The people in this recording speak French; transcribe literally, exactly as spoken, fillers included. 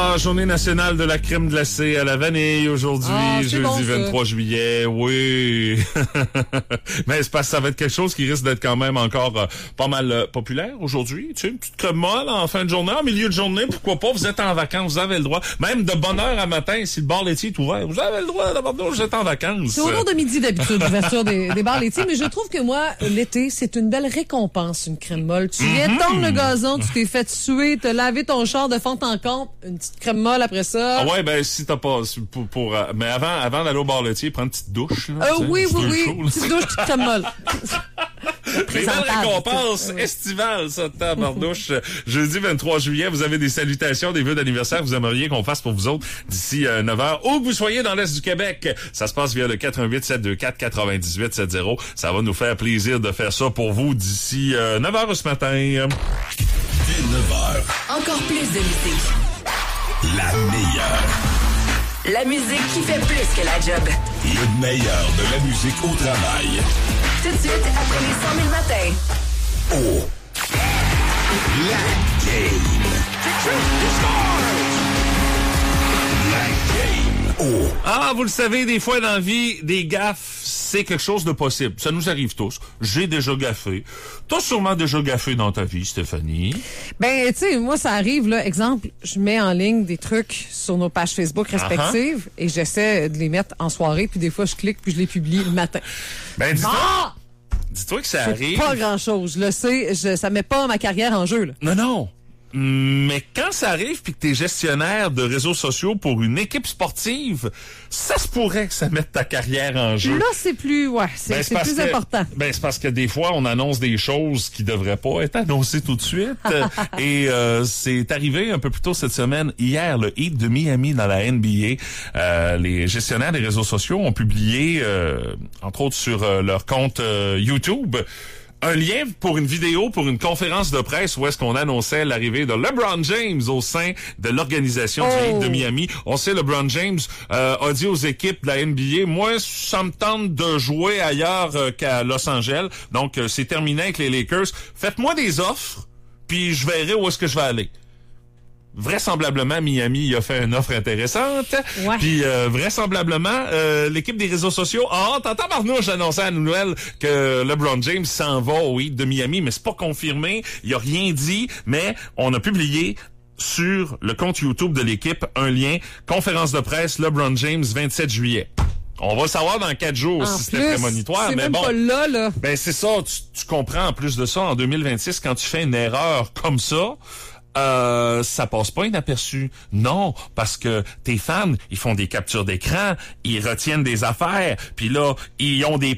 Ah, journée nationale de la crème glacée à la vanille aujourd'hui, ah, jeudi bon, vingt-trois juillet, oui. Mais c'est parce que ça va être quelque chose qui risque d'être quand même encore euh, pas mal euh, populaire aujourd'hui. Tu sais, une petite crème molle en fin de journée, en milieu de journée, pourquoi pas, vous êtes en vacances, vous avez le droit. Même de bonne heure à matin, si le bar laitier est ouvert, vous avez le droit d'abord, vous êtes en vacances. C'est autour de midi d'habitude, l'ouverture des, des bars laitiers, mais je trouve que moi, l'été, c'est une belle récompense, une crème molle. Tu viens Mm-hmm. tondre le gazon, tu t'es fait suer, t'as lavé ton char de fond en comble, une petite crème molle après ça. Ah ouais, ben si t'as pas pour, pour euh, mais avant avant d'aller au bar laitier, prends une petite douche. Là, Euh, oui, oui, oui, chaud, petite douche, petite crème molle. Les belles récompenses estivales, ça, tabardouche. Jeudi vingt-trois juillet, vous avez des salutations, des vœux d'anniversaire que vous aimeriez qu'on fasse pour vous autres d'ici euh, neuf heures. Où que vous soyez dans l'Est du Québec, ça se passe via le quatre un huit, sept deux quatre, quatre-vingt-dix-huit soixante. Ça va nous faire plaisir de faire ça pour vous d'ici euh, neuf heures ce matin. Dès neuf heures. Encore plus de musique. La meilleure. La musique qui fait plus que la job. Le meilleur de la musique au travail. Tout de suite, après les cent mille matins. Oh. La game. La game. Oh. Ah, vous le savez, des fois dans la vie, des gaffes, c'est quelque chose de possible. Ça nous arrive tous. J'ai déjà gaffé. T'as sûrement déjà gaffé dans ta vie, Stéphanie. Ben, tu sais, moi, ça arrive, là. Exemple, je mets en ligne des trucs sur nos pages Facebook respectives uh-huh. et j'essaie de les mettre en soirée, puis des fois, je clique puis je les publie le matin. Ben, dis-toi, ah! dis-toi que ça c'est arrive. Pas grand-chose. Je le sais, je, ça met pas ma carrière en jeu, là. Non, non. Mais quand ça arrive puis que t'es gestionnaire de réseaux sociaux pour une équipe sportive, ça se pourrait que ça mette ta carrière en jeu. Là, c'est plus, ouais, c'est, ben, c'est, c'est plus que, important. Ben, c'est parce que des fois, on annonce des choses qui devraient pas être annoncées tout de suite. Et euh, c'est arrivé un peu plus tôt cette semaine. Hier, le Heat de Miami dans la N B A, euh, les gestionnaires des réseaux sociaux ont publié, euh, entre autres sur euh, leur compte euh, YouTube, un lien pour une vidéo, pour une conférence de presse où est-ce qu'on annonçait l'arrivée de LeBron James au sein de l'organisation oh. du Heat de Miami. On sait, LeBron James euh, a dit aux équipes de la N B A, moi, ça me tente de jouer ailleurs euh, qu'à Los Angeles. Donc, euh, c'est terminé avec les Lakers. Faites-moi des offres, puis je verrai où est-ce que je vais aller. Vraisemblablement, Miami a fait une offre intéressante. Ouais. Puis euh, vraisemblablement, euh, l'équipe des réseaux sociaux a hâte. En tabarnouche, annoncé à la nouvelle que LeBron James s'en va au Heat de Miami, mais c'est pas confirmé. Il a rien dit, mais on a publié sur le compte YouTube de l'équipe un lien. Conférence de presse, LeBron James, vingt-sept juillet. On va le savoir dans quatre jours en si plus, c'était prémonitoire, c'est mais même bon. Pas là, là. Ben c'est ça, tu, tu comprends en plus de ça, en deux mille vingt-six, quand tu fais une erreur comme ça, Euh, ça passe pas inaperçu. Non, parce que tes fans, ils font des captures d'écran, ils retiennent des affaires, puis là, ils ont des